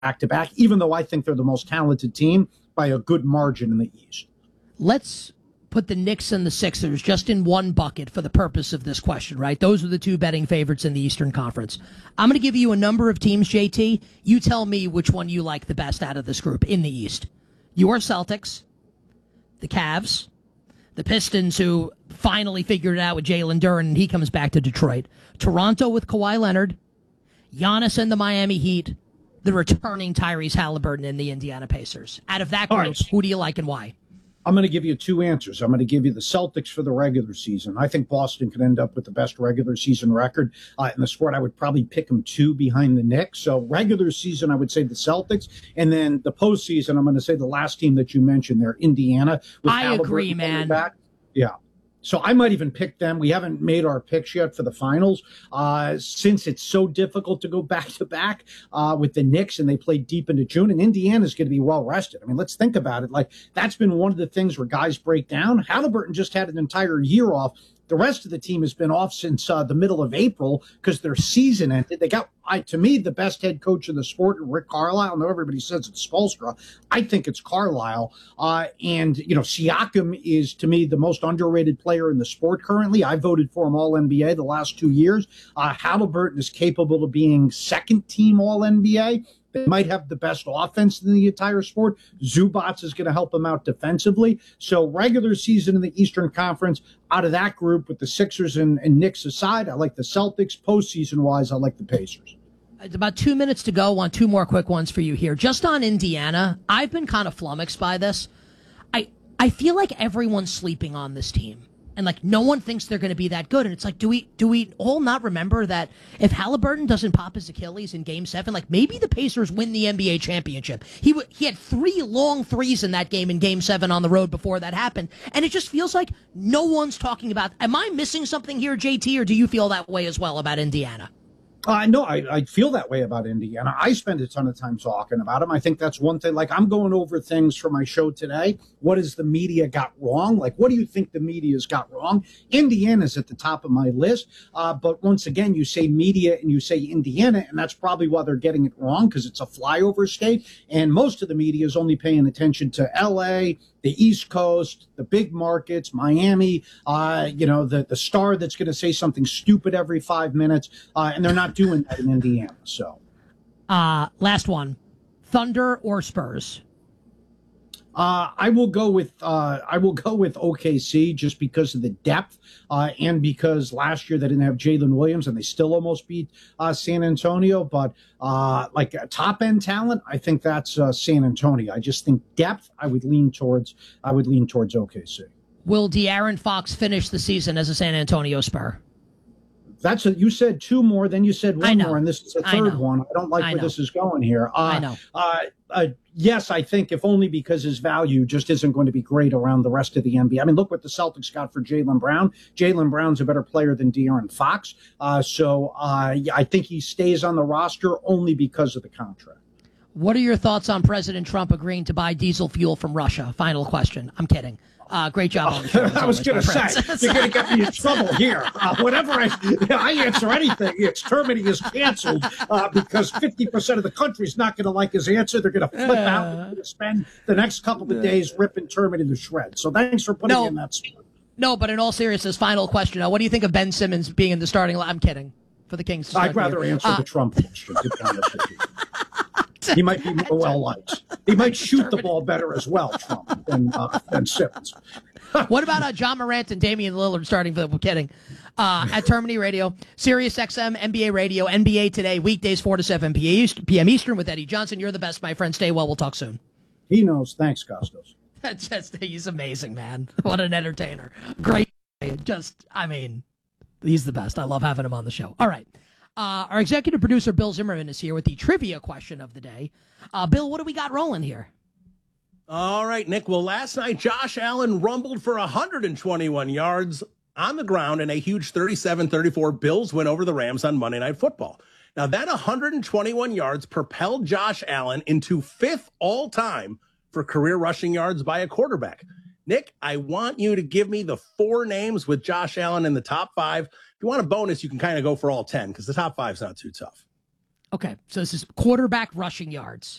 back-to-back, even though I think they're the most talented team by a good margin in the East. Let's put the Knicks and the Sixers just in one bucket for the purpose of this question, right? Those are the two betting favorites in the Eastern Conference. I'm going to give you a number of teams, JT. You tell me which one you like the best out of this group in the East. Your Celtics, the Cavs, the Pistons, who finally figured it out with Jalen Duren, and he comes back to Detroit. Toronto with Kawhi Leonard, Giannis and the Miami Heat, the returning Tyrese Halliburton and the Indiana Pacers. Out of that group, who do you like and why? I'm going to give you two answers. I'm going to give you the Celtics for the regular season. I think Boston could end up with the best regular season record in the sport. I would probably pick them two behind the Knicks. So regular season, I would say the Celtics. And then the postseason, I'm going to say the last team that you mentioned there, Indiana. I agree, man. Back. Yeah. So I might even pick them. We haven't made our picks yet for the finals since it's so difficult to go back-to-back with the Knicks, and they play deep into June, and Indiana's going to be well-rested. I mean, let's think about it. Like, that's been one of the things where guys break down. Halliburton just had an entire year off. The rest of the team has been off since the middle of April because their season ended. They got, to me, the best head coach in the sport, Rick Carlisle. I know everybody says it's Spoelstra. I think it's Carlisle. And, Siakam is, to me, the most underrated player in the sport currently. I voted for him All-NBA the last 2 years. Halliburton is capable of being second-team All-NBA. They might have the best offense in the entire sport. Zubats is going to help them out defensively. So regular season in the Eastern Conference, out of that group with the Sixers and Knicks aside, I like the Celtics. Postseason-wise, I like the Pacers. It's about 2 minutes to go. Want two more quick ones for you here. Just on Indiana, I've been kind of flummoxed by this. I feel like everyone's sleeping on this team. And no one thinks they're going to be that good. And it's like, do we all not remember that if Halliburton doesn't pop his Achilles in Game 7, maybe the Pacers win the NBA championship. He had 3 long threes in that game in Game 7 on the road before that happened. And it just feels like no one's talking about. Am I missing something here, JT, or do you feel that way as well about Indiana? No, I feel that way about Indiana. I spend a ton of time talking about them. I think that's one thing. I'm going over things for my show today. What has the media got wrong? What do you think the media's got wrong? Indiana's at the top of my list. But once again, you say media and you say Indiana, and that's probably why they're getting it wrong, because it's a flyover state. And most of the media is only paying attention to L.A., the East Coast, the big markets, Miami, the star that's going to say something stupid every 5 minutes, and they're not doing that in Indiana. So, last one, Thunder or Spurs? I will go with OKC just because of the depth, and because last year they didn't have Jalen Williams and they still almost beat San Antonio. But top end talent, I think that's San Antonio. I just think depth. I would lean towards OKC. Will De'Aaron Fox finish the season as a San Antonio Spur? You said two more, then you said one more, and this is the third one. I don't like where this is going here. I know. Yes, I think if only because his value just isn't going to be great around the rest of the NBA. I mean, look what the Celtics got for Jaylen Brown. Jaylen Brown's a better player than De'Aaron Fox. So I think he stays on the roster only because of the contract. What are your thoughts on President Trump agreeing to buy diesel fuel from Russia? Final question. I'm kidding. Great job on the show. I was going to say, you're going to get me in trouble here. Whenever I answer anything, exterminating is canceled because 50% of the country is not going to like his answer. They're going to flip out and spend the next couple of days ripping Terminator to shreds. So thanks for putting in that spot. No, but in all seriousness, final question. What do you think of Ben Simmons being in the starting line? I'm kidding. For the Kings. I'd rather answer the Trump question, to be honest with you. He might be more well-liked. He might shoot the ball better as well, Trump, than Simmons. What about John Morant and Damian Lillard starting for the kidding? At Termini Radio, Sirius XM, NBA Radio, NBA Today, weekdays 4 to 7 p.m. Eastern with Eddie Johnson. You're the best, my friend. Stay well. We'll talk soon. He knows. Thanks, Costos. He's amazing, man. What an entertainer. Great. He's the best. I love having him on the show. All right. Our executive producer, Bill Zimmerman, is here with the trivia question of the day. Bill, what do we got rolling here? All right, Nick. Well, last night, Josh Allen rumbled for 121 yards on the ground in a huge 37-34 Bills win over the Rams on Monday Night Football. Now, that 121 yards propelled Josh Allen into 5th all-time for career rushing yards by a quarterback. Nick, I want you to give me the 4 names with Josh Allen in the top 5. If you want a bonus, you can kind of go for all 10 because the top 5's not too tough. Okay, so this is quarterback rushing yards.